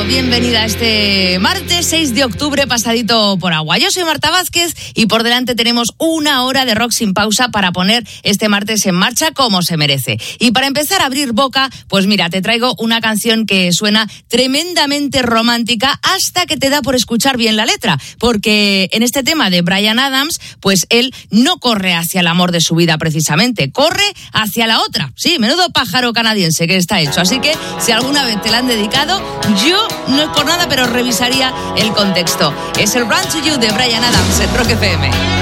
bienvenida a este martes 6 de octubre pasadito por agua. Yo soy Marta Vázquez y por delante tenemos una hora de rock sin pausa para poner este martes en marcha como se merece. Y para empezar a abrir boca, pues mira, te traigo una canción que suena tremendamente romántica hasta que te da por escuchar bien la letra, porque en este tema de Bryan Adams, pues él no corre hacia el amor de su vida precisamente, corre hacia la otra. Sí, menudo pájaro canadiense que está hecho. Así que si alguna vez te la han dedicado, yo no es por nada, pero revisaría el contexto. Es el Run to You de Bryan Adams en Rock FM.